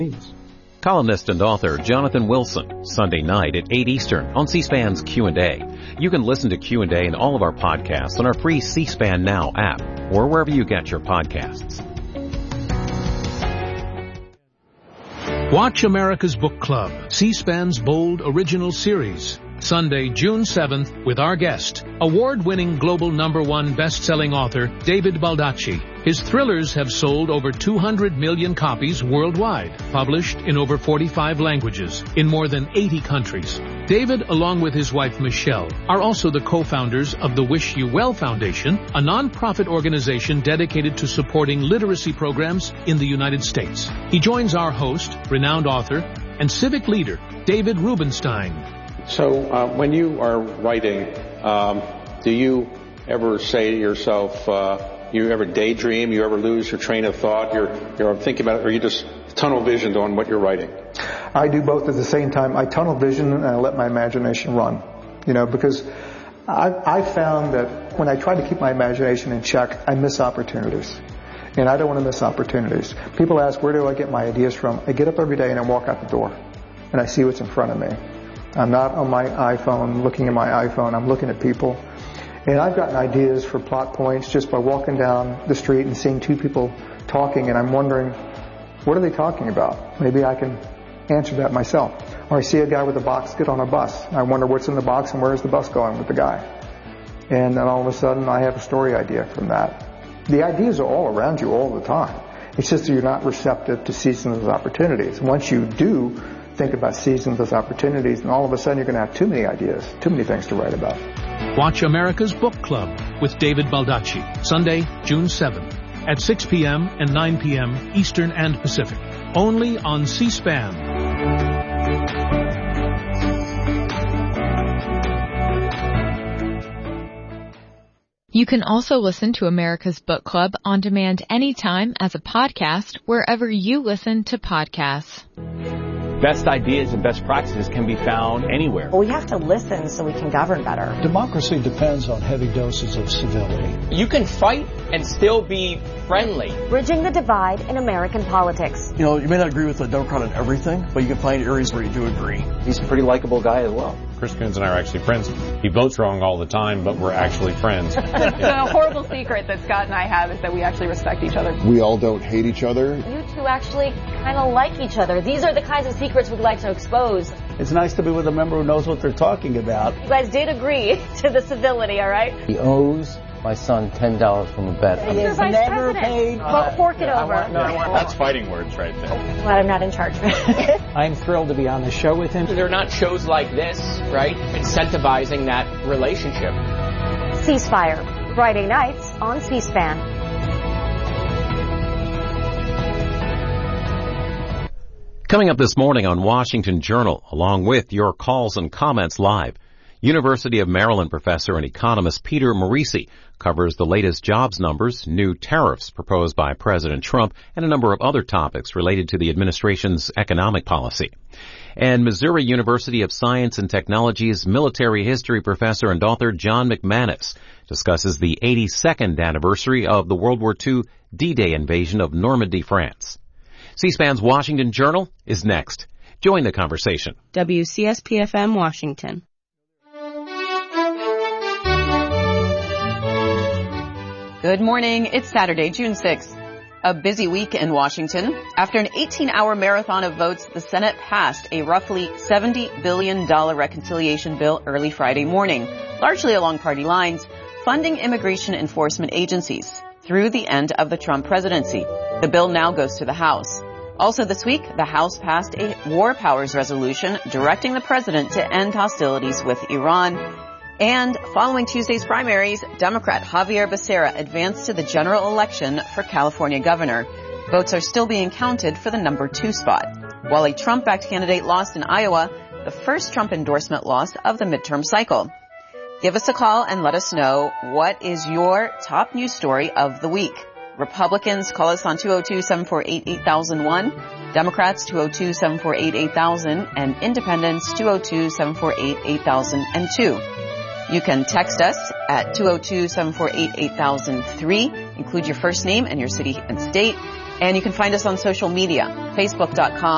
Columnist and author Jonathan Wilson, Sunday night at 8 Eastern on C-SPAN's Q&A. You can listen to Q&A and all of our podcasts on our free C-SPAN Now app or wherever you get your podcasts. Watch America's Book Club, C-SPAN's bold original series. Sunday, June 7th, with our guest, award-winning global #1 best-selling author David Baldacci. His thrillers have sold over 200 million copies worldwide, published in over 45 languages, in more than 80 countries. David, along with his wife Michelle, are also the co-founders of the Wish You Well Foundation, a non-profit organization dedicated to supporting literacy programs in the United States. He joins our host, renowned author, and civic leader, David Rubenstein. So when you are writing, do you ever say to yourself, you ever daydream, you ever lose your train of thought, you're thinking about it, or you just tunnel visioned on what you're writing? I do both at the same time. I tunnel vision and I let my imagination run, because I found that when I try to keep my imagination in check, I miss opportunities. And I don't want to miss opportunities. People ask, where do I get my ideas from? I get up every day and I walk out the door and I see what's in front of me. I'm not on my iPhone looking at my iPhone. I'm looking at people. And I've gotten ideas for plot points just by walking down the street and seeing two people talking, and I'm wondering, what are they talking about? Maybe I can answer that myself. Or I see a guy with a box get on a bus. I wonder what's in the box and where's the bus going with the guy. And then all of a sudden I have a story idea from that. The ideas are all around you all the time. It's just that you're not receptive to seizing those opportunities. Once you do think about seizing those opportunities, and all of a sudden you're going to have too many ideas, too many things to write about. Watch America's Book Club with David Baldacci, Sunday, June 7th, at 6 p.m. and 9 p.m. Eastern and Pacific, only on C-SPAN. You can also listen to America's Book Club on demand anytime as a podcast wherever you listen to podcasts. Best ideas and best practices can be found anywhere. Well, we have to listen so we can govern better. Democracy depends on heavy doses of civility. You can fight and still be friendly. Bridging the divide in American politics. You may not agree with the Democrat on everything, but you can find areas where you do agree. He's a pretty likable guy as well. Chris Coons and I are actually friends. He votes wrong all the time, but we're actually friends. The horrible secret that Scott and I have is that we actually respect each other. We all don't hate each other. You two actually kind of like each other. These are the kinds of secrets we'd like to expose. It's nice to be with a member who knows what they're talking about. You guys did agree to the civility, all right? He owes my son $10 from a bet. You're vice never president. paid. Well, fork it over. That's fighting words right there. Glad I'm not in charge. I'm thrilled to be on the show with him. They're not shows like this, right? Incentivizing that relationship. Ceasefire, Friday nights on C-SPAN. Coming up this morning on Washington Journal, along with your calls and comments live, University of Maryland professor and economist Peter Morici covers the latest jobs numbers, new tariffs proposed by President Trump, and a number of other topics related to the administration's economic policy. And Missouri University of Science and Technology's military history professor and author John McManus discusses the 82nd anniversary of the World War II D-Day invasion of Normandy, France. C-SPAN's Washington Journal is next. Join the conversation. WCSP-FM Washington. Good morning. It's Saturday, June 6th. A busy week in Washington. After an 18-hour marathon of votes, the Senate passed a roughly $70 billion reconciliation bill early Friday morning, largely along party lines, funding immigration enforcement agencies through the end of the Trump presidency. The bill now goes to the House. Also this week, the House passed a war powers resolution directing the president to end hostilities with Iran. And following Tuesday's primaries, Democrat Javier Becerra advanced to the general election for California governor. Votes are still being counted for the number 2 spot. While a Trump-backed candidate lost in Iowa, the first Trump endorsement loss of the midterm cycle. Give us a call and let us know what is your top news story of the week. Republicans, call us on 202-748-8001. Democrats, 202-748-8000. And Independents, 202-748-8002. You can text us at 202-748-8003. Include your first name and your city and state. And you can find us on social media, Facebook.com.